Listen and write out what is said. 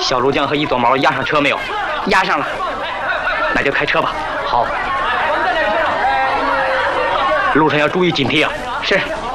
小卢江和一撮毛押上车没有？ 押上了。 那就开车吧。 好。 路上要注意警惕啊！ 是。